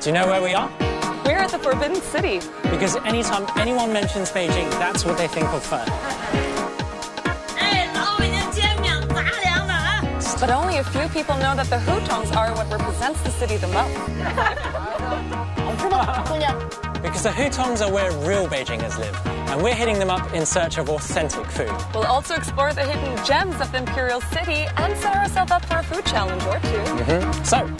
Do you know where we are? We're at the Forbidden City. Because anytime anyone mentions Beijing, that's what they think of first. But only a few people know that the hutongs are what represents the city the most. Because the hutongs are where real Beijingers live, and we're hitting them up in search of authentic food. We'll also explore the hidden gems of the Imperial City and set ourselves up for a food challenge or two. So,